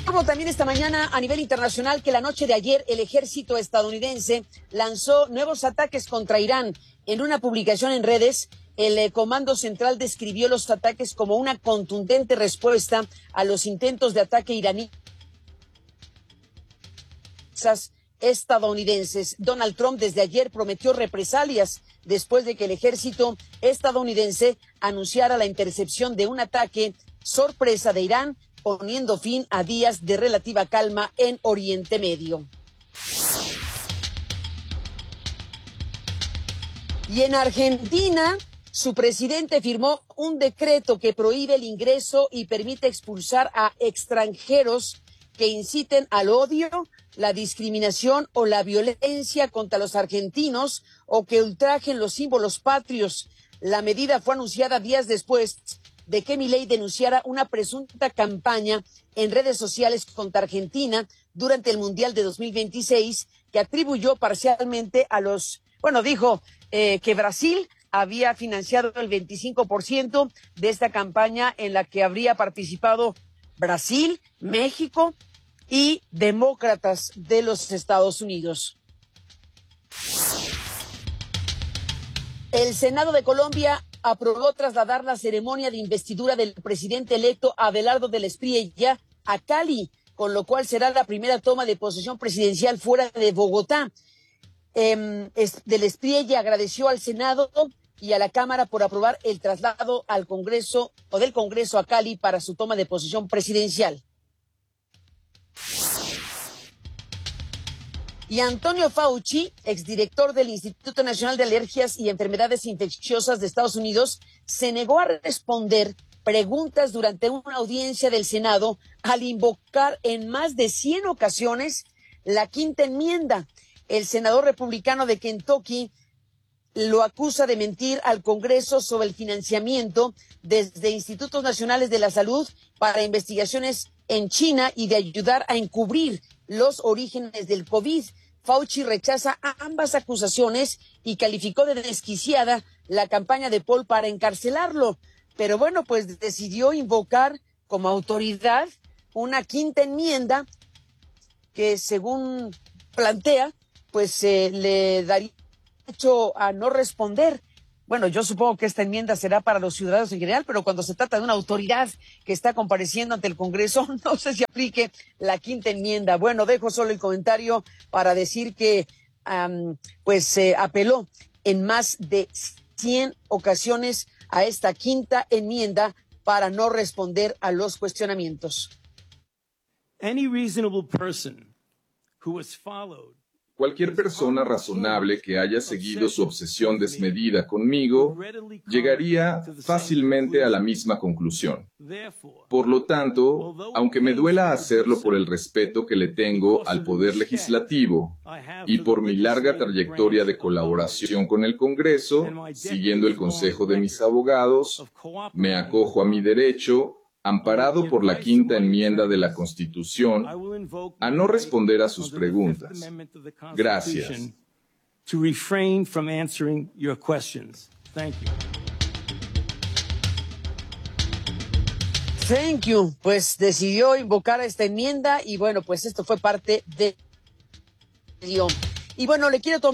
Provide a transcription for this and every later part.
Como también esta mañana a nivel internacional que la noche de ayer el ejército estadounidense lanzó nuevos ataques contra Irán. En una publicación en redes, el Comando Central describió los ataques como una contundente respuesta a los intentos de ataque iraní estadounidenses. Donald Trump desde ayer prometió represalias después de que el ejército estadounidense anunciara la intercepción de un ataque sorpresa de Irán, poniendo fin a días de relativa calma en Oriente Medio. Y en Argentina, su presidente firmó un decreto que prohíbe el ingreso y permite expulsar a extranjeros que inciten al odio, la discriminación o la violencia contra los argentinos o que ultrajen los símbolos patrios. La medida fue anunciada días después de que Milei denunciara una presunta campaña en redes sociales contra Argentina durante el Mundial de 2026 que atribuyó parcialmente a dijo que Brasil había financiado el 25% de esta campaña en la que habría participado Brasil, México y demócratas de los Estados Unidos. El Senado de Colombia aprobó trasladar la ceremonia de investidura del presidente electo Abelardo del Espriella a Cali, con lo cual será la primera toma de posesión presidencial fuera de Bogotá. Del Espriella agradeció al Senado y a la Cámara por aprobar el traslado al Congreso o del Congreso a Cali para su toma de posesión presidencial. Y Antonio Fauci, exdirector del Instituto Nacional de Alergias y Enfermedades Infecciosas de Estados Unidos, se negó a responder preguntas durante una audiencia del Senado al invocar en más de 100 ocasiones la quinta enmienda. El senador republicano de Kentucky lo acusa de mentir al Congreso sobre el financiamiento desde Institutos Nacionales de la Salud para investigaciones en China y de ayudar a encubrir los orígenes del COVID. Fauci rechaza ambas acusaciones y calificó de desquiciada la campaña de Paul para encarcelarlo. Pero bueno, pues decidió invocar como autoridad una quinta enmienda que, según plantea, pues le daría derecho a no responder. Bueno, yo supongo que esta enmienda será para los ciudadanos en general, pero cuando se trata de una autoridad que está compareciendo ante el Congreso, no sé si aplique la quinta enmienda. Bueno, dejo solo el comentario para decir que apeló en más de 100 ocasiones a esta quinta enmienda para no responder a los cuestionamientos. Any reasonable person who has followed Cualquier persona razonable que haya seguido su obsesión desmedida conmigo llegaría fácilmente a la misma conclusión. Por lo tanto, aunque me duela hacerlo por el respeto que le tengo al Poder Legislativo y por mi larga trayectoria de colaboración con el Congreso, siguiendo el consejo de mis abogados, me acojo a mi derecho, amparado por la quinta enmienda de la Constitución, a no responder a sus preguntas. Gracias. Thank you. Pues decidió invocar esta enmienda y bueno, pues esto fue parte de... Y bueno, le quiero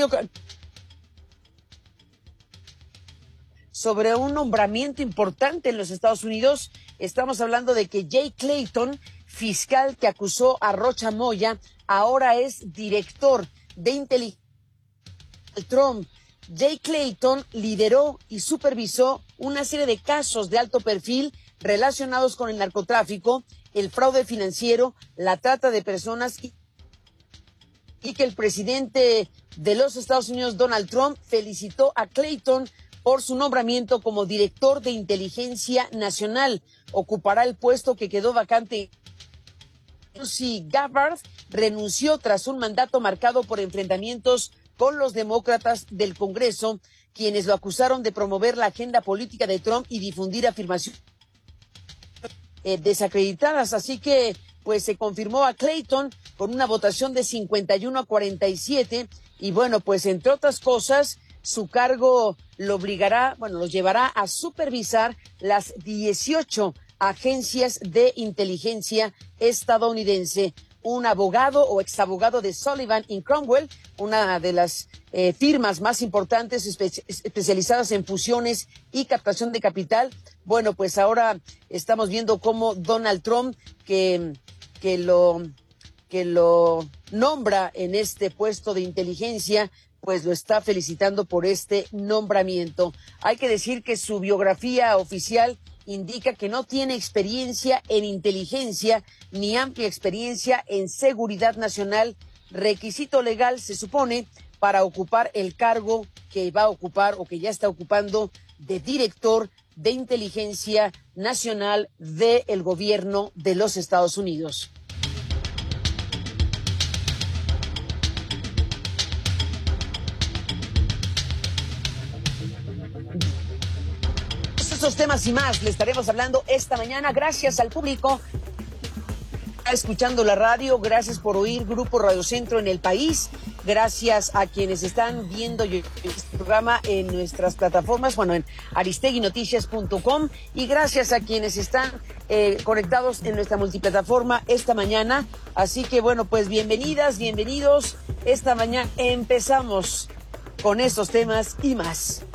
sobre un nombramiento importante en los Estados Unidos. Estamos hablando de que Jay Clayton, fiscal que acusó a Rocha Moya, ahora es director de inteligencia de Trump. Jay Clayton lideró y supervisó una serie de casos de alto perfil relacionados con el narcotráfico, el fraude financiero, la trata de personas y que el presidente de los Estados Unidos, Donald Trump, felicitó a Clayton por su nombramiento como director de inteligencia nacional. Ocupará el puesto que quedó vacante. Tulsi Gabbard renunció tras un mandato marcado por enfrentamientos con los demócratas del Congreso, quienes lo acusaron de promover la agenda política de Trump y difundir afirmaciones desacreditadas. Así que, pues, se confirmó a Clayton con una votación de 51-47 y bueno, pues, entre otras cosas, su cargo lo llevará a supervisar las 18 agencias de inteligencia estadounidense. Un abogado o exabogado de Sullivan & Cromwell, una de las firmas más importantes especializadas en fusiones y captación de capital. Bueno, pues ahora estamos viendo cómo Donald Trump, que lo nombra en este puesto de inteligencia, pues lo está felicitando por este nombramiento. Hay que decir que su biografía oficial indica que no tiene experiencia en inteligencia ni amplia experiencia en seguridad nacional, requisito legal, se supone, para ocupar el cargo que va a ocupar o que ya está ocupando de director de inteligencia nacional del gobierno de los Estados Unidos. Estos temas y más le estaremos hablando esta mañana. Gracias al público escuchando la radio, gracias por oír Grupo Radio Centro en el país, gracias a quienes están viendo este programa en nuestras plataformas, en aristeguinoticias.com, y gracias a quienes están conectados en nuestra multiplataforma esta mañana. Así que pues bienvenidas, bienvenidos. Esta mañana empezamos con estos temas y más.